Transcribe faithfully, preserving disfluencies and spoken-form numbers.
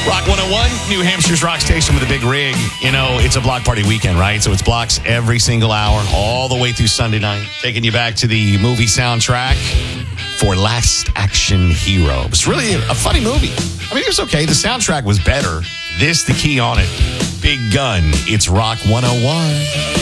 Rock one oh one, New Hampshire's rock station with a big rig. You know, it's a block party weekend, right? So it's blocks every single hour, all the way through Sunday night. Taking you back to the movie soundtrack for Last Action Hero. It's really a funny movie. I mean, it was okay. The soundtrack was better. This, the key on it. Big Gun. It's Rock one oh one.